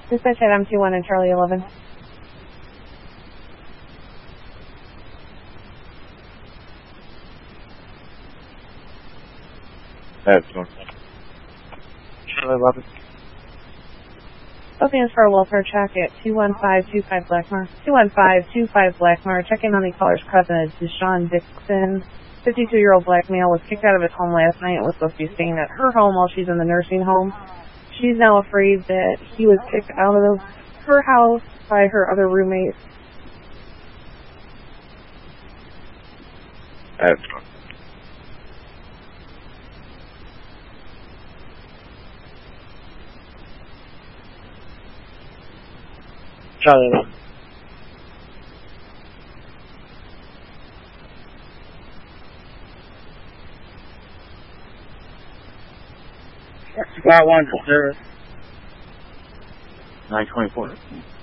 Dispatch at M21 and Charlie 11. That's one. Charlie 11. Openings for a welfare check at 21525 Blackmar. 21525 Blackmar. Check in on the caller's cousin, Deshaun Dixon. 52-year-old black male was kicked out of his home last night and was supposed to be staying at her home while she's in the nursing home. She's now afraid that he was kicked out of her house by her other roommates. That's one. Charlie 11. Squad 1 to service. 924.